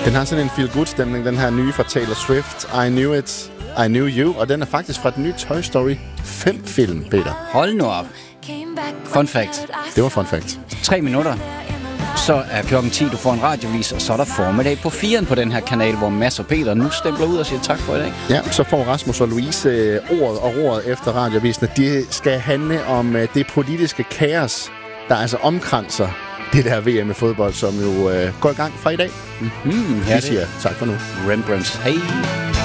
Den har sådan en feel-good-stemning, den her nye fra Taylor Swift. I Knew It, I Knew You. Og den er faktisk fra den nye Toy Story 5-film, Peter. Hold nu op. Fun fact. Det var fun fact. 3 minutter. Så er klokken 10, du får en radiovis, og så er der formiddag på 4'en på den her kanal, hvor Mads og Peter nu stempler ud og siger tak for i dag. Ja, så får Rasmus og Louise ordet og roret efter radioavisen. De skal handle om det politiske kaos, der altså omkranser det der VM i fodbold, som jo går i gang fra i dag. Vi siger tak for nu. Rembrandts. Hej.